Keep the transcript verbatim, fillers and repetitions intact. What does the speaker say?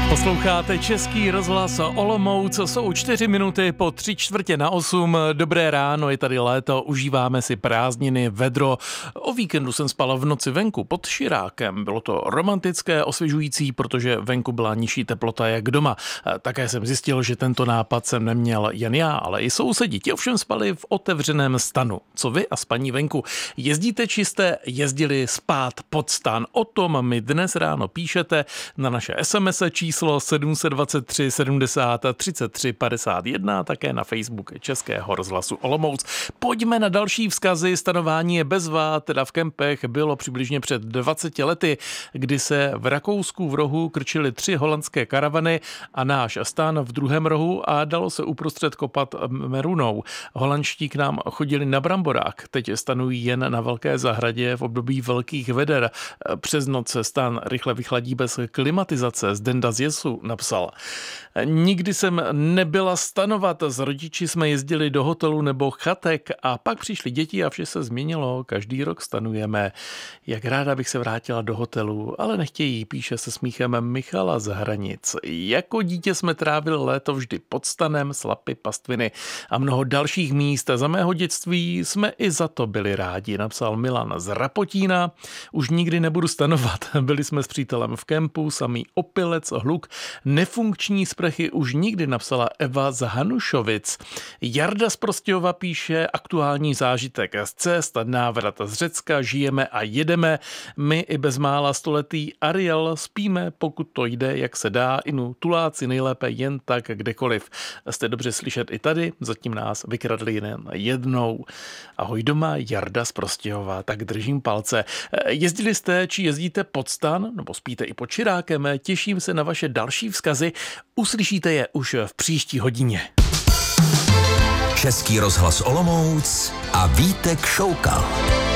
Posloucháte Český rozhlas Olomouc, jsou čtyři minuty po tři čtvrtě na osm. Dobré ráno, je tady léto, užíváme si prázdniny, vedro. O víkendu jsem spal v noci venku pod širákem. Bylo to romantické, osvěžující, protože venku byla nižší teplota jak doma. Také jsem zjistil, že tento nápad jsem neměl jen já, ale i sousedi. Ti ovšem spali v otevřeném stanu. Co vy a spaní venku? Jezdíte či jste jezdili spát pod stan? O tom mi dnes ráno píšete na naše es em es číslo sedm set dvacet tři sedmdesát třicet tři padesát jedna, také na Facebook Českého rozhlasu Olomouc. Pojďme na další vzkazy. Stanování je bezvá, teda v kempech bylo přibližně před dvaceti lety, kdy se v Rakousku v rohu krčily tři holandské karavany a náš stan v druhém rohu a dalo se uprostřed kopat merunou. Holandští k nám chodili na bramborák, teď stanují jen na velké zahradě v období velkých veder. Přes noc se stan rychle vychladí bez klimatizace. Zdenda z Jesu napsal. Nikdy jsem nebyla stanovat, s rodiči jsme jezdili do hotelu nebo chatek a pak přišly děti a vše se změnilo, každý rok stanujeme. Jak ráda bych se vrátila do hotelu, ale nechtějí, píše se smíchem Michala z Hranic. Jako dítě jsme trávili léto vždy pod stanem, Slapy, pastviny a mnoho dalších míst. Za mého dětství jsme i za to byli rádi, napsal Milan z Rapotína. Už nikdy nebudu stanovat, byli jsme s přítelem v kempu, samý opilec, hluk, nefunkční sprchy už nikdy, napsala Eva z Hanušovic. Jarda z Prostějova píše aktuální zážitek z cest, návrat z Řecka, žijeme a jedeme. My i bezmála stoletý Ariel spíme, pokud to jde, jak se dá, inu tuláci nejlépe jen tak kdekoliv. Jste dobře slyšet i tady, zatím nás vykradli jen jednou. Ahoj doma, Jarda z Prostějova, tak držím palce. Jezdili jste, či jezdíte pod stan, nebo spíte i pod širákem, těším se na vaše další vzkazy. Uslyšíte je už v příští hodině. Český rozhlas Olomouc a Vítek Šoukal.